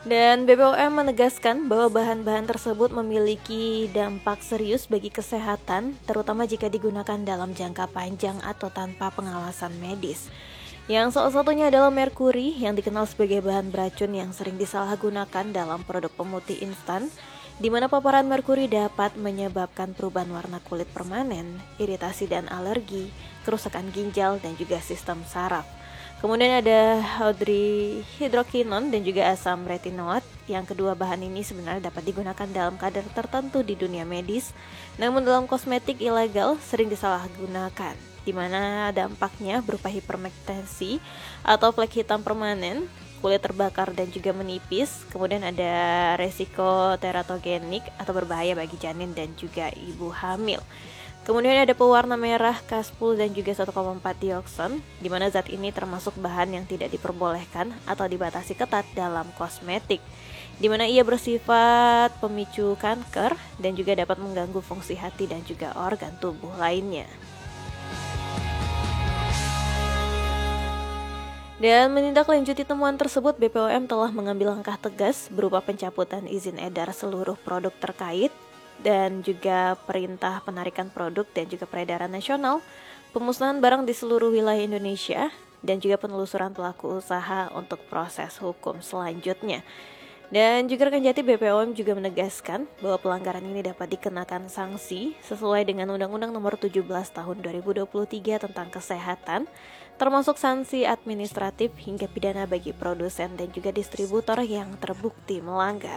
Dan BPOM menegaskan bahwa bahan-bahan tersebut memiliki dampak serius bagi kesehatan, terutama jika digunakan dalam jangka panjang atau tanpa pengawasan medis. Yang salah satunya adalah merkuri yang dikenal sebagai bahan beracun yang sering disalahgunakan dalam produk pemutih instan, di mana paparan merkuri dapat menyebabkan perubahan warna kulit permanen, iritasi dan alergi, kerusakan ginjal, dan juga sistem saraf. Kemudian ada hydroquinone dan juga asam retinoat. Yang kedua bahan ini sebenarnya dapat digunakan dalam kadar tertentu di dunia medis, namun dalam kosmetik ilegal sering disalahgunakan, di mana dampaknya berupa hiperpigmentasi atau flek hitam permanen, kulit terbakar dan juga menipis. Kemudian ada resiko teratogenik atau berbahaya bagi janin dan juga ibu hamil. Kemudian ada pewarna merah, kaspul dan juga 1,4 diokson, di mana zat ini termasuk bahan yang tidak diperbolehkan atau dibatasi ketat dalam kosmetik, di mana ia bersifat pemicu kanker dan juga dapat mengganggu fungsi hati dan juga organ tubuh lainnya. Dan menindaklanjuti temuan tersebut, BPOM telah mengambil langkah tegas berupa pencabutan izin edar seluruh produk terkait dan juga perintah penarikan produk dan juga peredaran nasional, pemusnahan barang di seluruh wilayah Indonesia, dan juga penelusuran pelaku usaha untuk proses hukum selanjutnya. Dan juga rekan Jati, BPOM juga menegaskan bahwa pelanggaran ini dapat dikenakan sanksi sesuai dengan Undang-Undang Nomor 17 Tahun 2023 tentang Kesehatan, termasuk sanksi administratif hingga pidana bagi produsen dan juga distributor yang terbukti melanggar.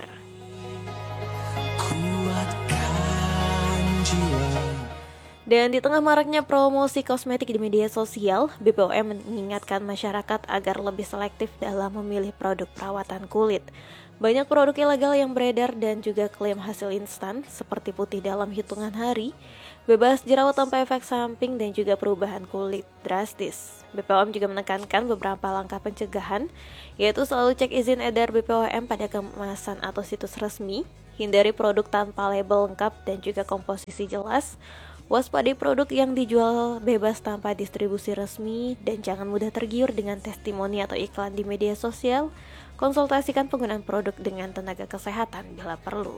Dan di tengah maraknya promosi kosmetik di media sosial, BPOM mengingatkan masyarakat agar lebih selektif dalam memilih produk perawatan kulit. Banyak produk ilegal yang beredar dan juga klaim hasil instan seperti putih dalam hitungan hari, bebas jerawat tanpa efek samping dan juga perubahan kulit drastis. BPOM juga menekankan beberapa langkah pencegahan, yaitu selalu cek izin edar BPOM pada kemasan atau situs resmi, hindari produk tanpa label lengkap dan juga komposisi jelas, waspadai produk yang dijual bebas tanpa distribusi resmi, dan jangan mudah tergiur dengan testimoni atau iklan di media sosial. Konsultasikan penggunaan produk dengan tenaga kesehatan bila perlu.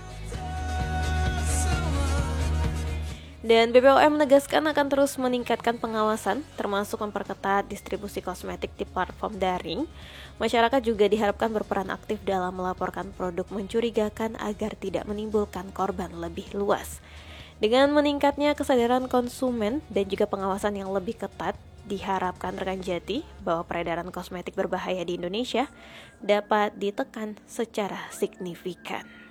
Dan BPOM menegaskan akan terus meningkatkan pengawasan, termasuk memperketat distribusi kosmetik di platform daring. Masyarakat juga diharapkan berperan aktif dalam melaporkan produk mencurigakan agar tidak menimbulkan korban lebih luas. Dengan meningkatnya kesadaran konsumen dan juga pengawasan yang lebih ketat, diharapkan rekan Jati bahwa peredaran kosmetik berbahaya di Indonesia dapat ditekan secara signifikan.